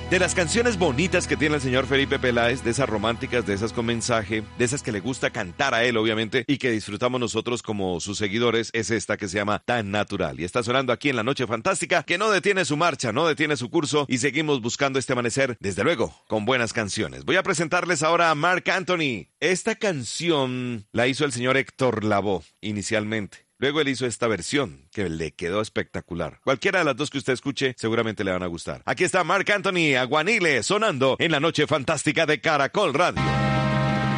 De las canciones bonitas que tiene el señor Felipe Peláez, de esas románticas, de esas con mensaje, de esas que le gusta cantar a él, obviamente, y que disfrutamos nosotros como sus seguidores, es esta que se llama Tan Natural. Y está sonando aquí en La Noche Fantástica, que no detiene su marcha, no detiene su curso, y seguimos buscando este amanecer, desde luego, con buenas canciones. Voy a presentarles ahora a Marc Anthony. Esta canción la hizo el señor Héctor Lavoe, inicialmente. Luego él hizo esta versión, que le quedó espectacular. Cualquiera de las dos que usted escuche, seguramente le van a gustar. Aquí está Marc Anthony, Aguanile, sonando en La Noche Fantástica de Caracol Radio.